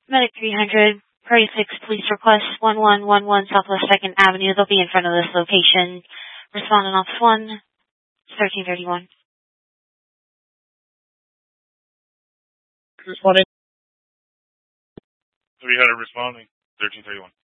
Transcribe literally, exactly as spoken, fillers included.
Medic three hundred, Prairie six, police request one one one one Southwest second Avenue. They'll be in front of this location. Responding Office one, thirteen thirty-one. Responding. three hundred responding, thirteen thirty-one.